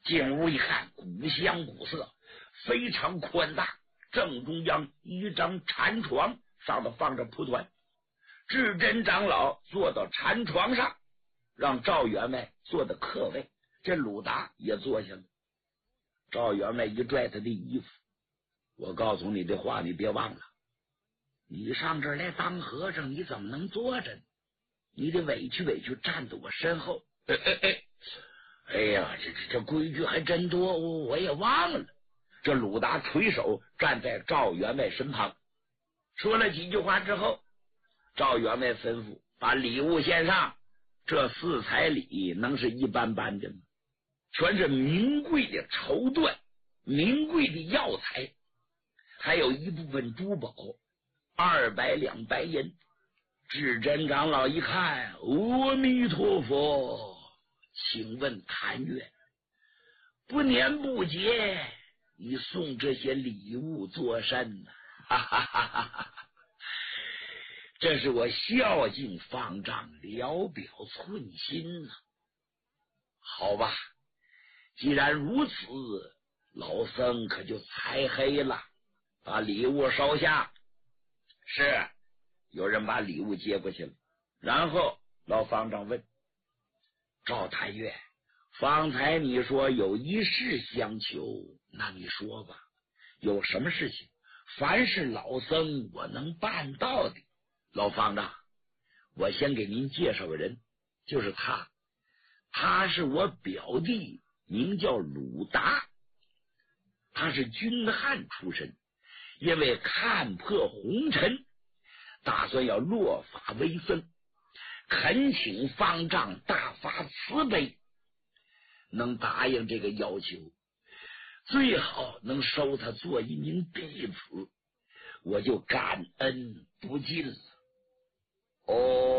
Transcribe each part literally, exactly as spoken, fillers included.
进屋一看，古香古色，非常宽大，正中央一张禅床，上头放着蒲团。智真长老坐到禅床上，让赵员外坐的客位，这鲁达也坐下了。赵员外一拽他的衣服，我告诉你的话你别忘了，你上这儿来当和尚，你怎么能坐着呢？你得委屈委屈，站在我身后。哎哎哎，哎呀，这这这规矩还真多，我我也忘了。这鲁达垂手站在赵员外身旁，说了几句话之后，赵员外吩咐把礼物献上。这四彩礼能是一般般的吗？全是名贵的绸缎，名贵的药材，还有一部分珠宝，二百两白银。智真长老一看，阿弥陀佛，请问谭月，不年不节，你送这些礼物作甚呢？哈哈哈哈哈！这是我孝敬方丈，聊表寸心啊。好吧，既然如此，老僧可就猜黑了，把礼物收下。是，有人把礼物接过去了。然后老方丈问赵谭月，方才你说有一事相求，那你说吧，有什么事情？凡是老僧我能办到的。老方丈，我先给您介绍个人，就是他，他是我表弟，名叫鲁达，他是军汉出身，因为看破红尘，打算要落发为僧，恳请方丈大发慈悲，能答应这个要求，最好能收他做一名弟子，我就感恩不尽了。哦，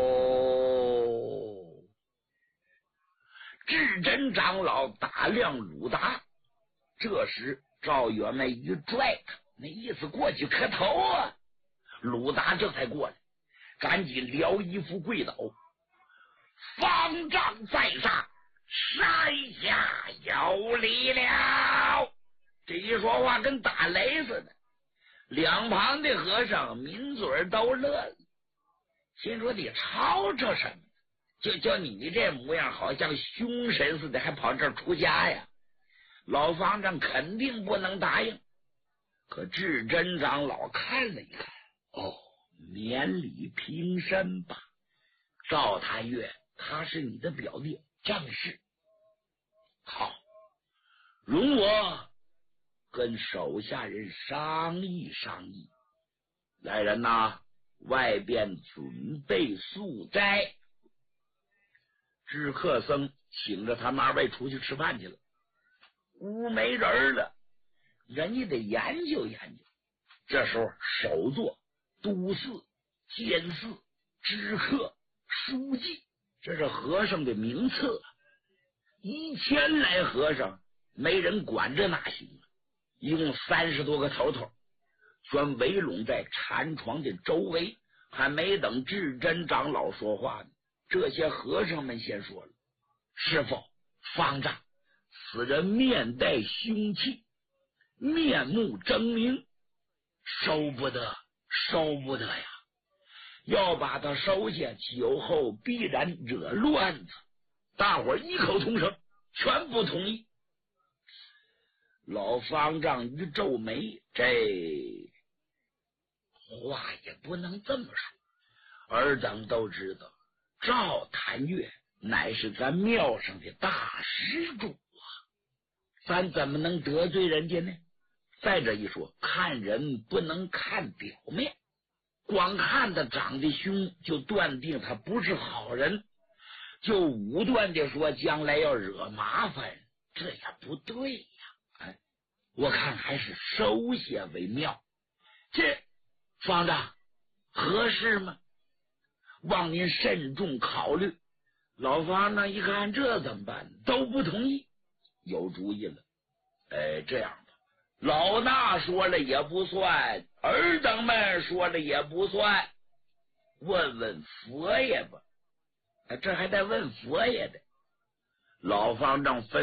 智真长老打量鲁达，这时赵员外一拽他，那意思过去磕头啊。鲁达这才过来，赶紧撩衣服跪倒，方丈在上，山下有礼了。这一说话跟打雷似的，两旁的和尚抿嘴都乐了，心说你吵吵什么？就叫你这模样，好像凶神似的，还跑这儿出家呀？老方丈肯定不能答应。可智真长老看了一看，哦，免礼平身吧。赵谭月，他是你的表弟，正是。好，容我跟手下人商议商议。来人呐，外边准备素斋。知客僧请着他们二位出去吃饭去了，屋没人了，人家得研究研究。这时候首座都寺、监寺、知客、书记，这是和尚的名册，一千来和尚，没人管这哪行啊？一共三十多个头头，全围拢在禅床的周围。还没等智真长老说话呢，这些和尚们先说了：师父、方丈，此人面带凶气，面目狰狞，收不得，收不得呀！要把他收下，酒后必然惹乱子。大伙儿异口同声，全不同意。老方丈一皱眉，这话也不能这么说。尔等都知道，赵谭月乃是咱庙上的大施主啊，咱怎么能得罪人家呢？再者一说，看人不能看表面，光看他长得凶，就断定他不是好人，就武断的说将来要惹麻烦，这也不对呀。哎，我看还是收下为妙。这方丈合适吗？望您慎重考虑。老方丈一看这怎么办？都不同意。有主意了，哎，这样吧，老大说了也不算，尔等们说了也不算，问问佛爷吧。这还得问佛爷的。老方丈分